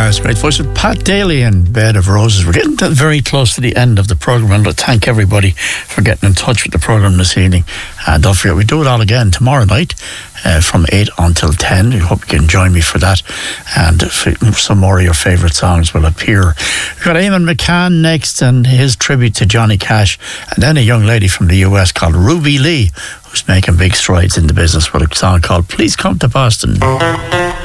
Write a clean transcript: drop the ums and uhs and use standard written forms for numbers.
It's great voice with Pat Daly and Bed of Roses. We're getting very close to the end of the programme. I'd like to thank everybody for getting in touch with the programme this evening. Don't forget, we do it all again tomorrow night from 8 until 10. We hope you can join me for that. And some more of your favourite songs will appear. We've got Eamon McCann next and his tribute to Johnny Cash. And then a young lady from the US called Ruby Lee, who's making big strides in the business with a song called Please Come to Boston.